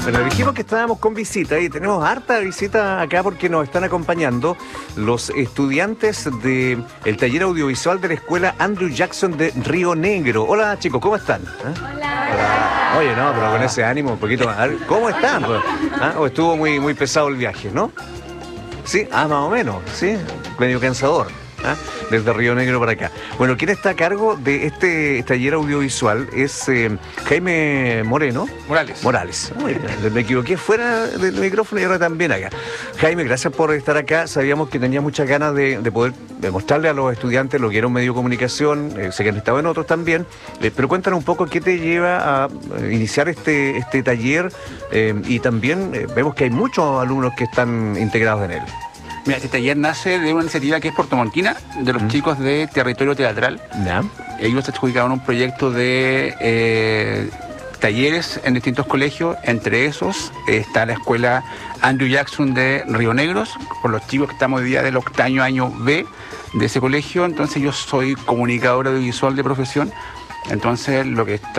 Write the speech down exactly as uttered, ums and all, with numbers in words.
Bueno, dijimos que estábamos con visita y tenemos harta visita acá porque nos están acompañando los estudiantes del taller audiovisual de la escuela Andrew Jackson de Río Negro. Hola chicos, ¿cómo están? ¿Eh? Hola. Hola. Oye, no, pero con ese ánimo un poquito más. ¿Cómo están? ¿Ah? ¿O estuvo muy, muy pesado el viaje, no? Sí, ah, más o menos, sí, medio cansador. ¿Ah? Desde Río Negro para acá. Bueno, quien está a cargo de este taller audiovisual es eh, Jaime Moreno. Morales. Morales. Uy, me equivoqué fuera del micrófono y ahora también acá. Jaime, gracias por estar acá. Sabíamos que tenía muchas ganas de, de poder demostrarle a los estudiantes lo que era un medio de comunicación. Eh, sé que han estado en otros también. Eh, pero cuéntanos un poco qué te lleva a iniciar este, este taller eh, y también eh, vemos que hay muchos alumnos que están integrados en él. Mira, este taller nace de una iniciativa que es portomontina, de los mm. chicos de Territorio Teatral. ¿Ya? Ellos se adjudicaron un proyecto de eh, talleres en distintos colegios. Entre esos está la escuela Andrew Jackson de Río Negros, con los chicos que estamos hoy día del octavo año B de ese colegio. Entonces yo soy comunicador audiovisual de profesión. Entonces lo que está